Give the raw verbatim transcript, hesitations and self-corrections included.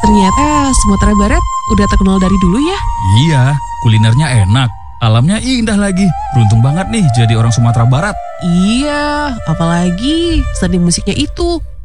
Ternyata Sumatera Barat udah terkenal dari dulu ya. Iya, kulinernya enak, alamnya indah lagi. Beruntung banget nih jadi orang Sumatera Barat. Iya, apalagi seni musiknya itu.